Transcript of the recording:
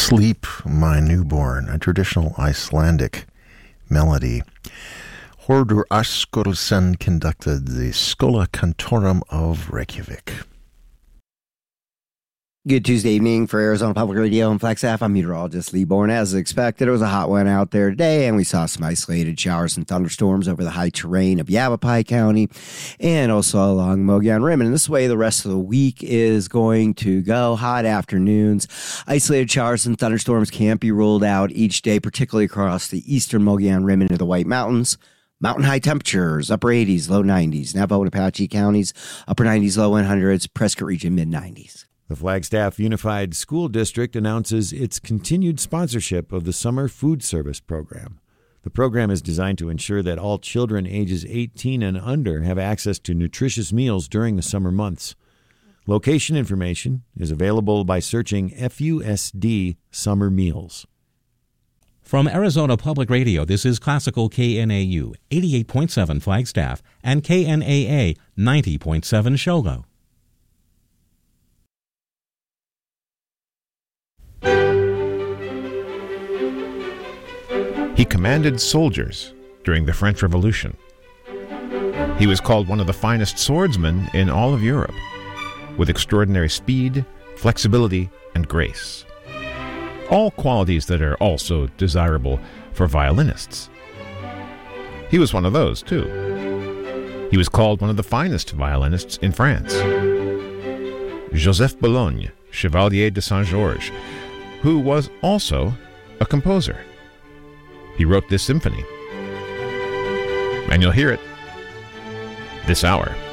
Sleep, My Newborn, a traditional Icelandic melody. Hordur Askursen conducted the Schola Cantorum of Reykjavik. Good Tuesday evening for Arizona Public Radio and Flagstaff. I'm meteorologist Lee Bourne. As expected, it was a hot one out there today, and we saw some isolated showers and thunderstorms over the high terrain of Yavapai County and also along Mogollon Rim. And this way, the rest of the week is going to go. Hot afternoons. Isolated showers and thunderstorms can't be ruled out each day, particularly across the eastern Mogollon Rim into the White Mountains. Mountain high temperatures, upper 80s, low 90s. Navajo and Apache counties, upper 90s, low 100s. Prescott region, mid 90s. The Flagstaff Unified School District announces its continued sponsorship of the Summer Food Service Program. The program is designed to ensure that all children ages 18 and under have access to nutritious meals during the summer months. Location information is available by searching FUSD Summer Meals. From Arizona Public Radio, this is Classical KNAU 88.7 Flagstaff and KNAA 90.7 Shogo. He commanded soldiers during the French Revolution. He was called one of the finest swordsmen in all of Europe, with extraordinary speed, flexibility, and grace. All qualities that are also desirable for violinists. He was one of those, too. He was called one of the finest violinists in France. Joseph Boulogne, Chevalier de Saint-Georges, who was also a composer. He wrote this symphony, and you'll hear it this hour.